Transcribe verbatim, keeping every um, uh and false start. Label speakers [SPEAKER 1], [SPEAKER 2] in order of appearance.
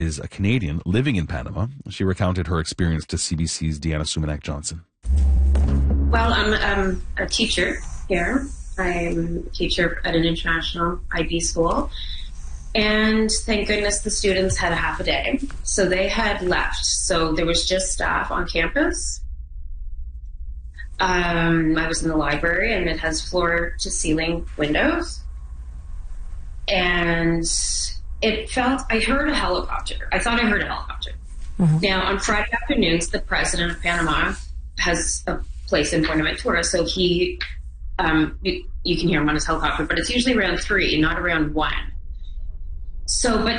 [SPEAKER 1] is a Canadian living in Panama. She recounted her experience to C B C's Deanna Sumanek Johnson.
[SPEAKER 2] Well, I'm, I'm a teacher here. I'm a teacher at an international I B school. And thank goodness the students had a half a day. So they had left. So there was just staff on campus. Um, I was in the library, and it has floor-to-ceiling windows. And it felt, I heard a helicopter. I thought I heard a helicopter. Mm-hmm. Now, on Friday afternoons, the president of Panama has a place in Buenaventura, so he, um, you, you can hear him on his helicopter, but it's usually around three, not around one. So, but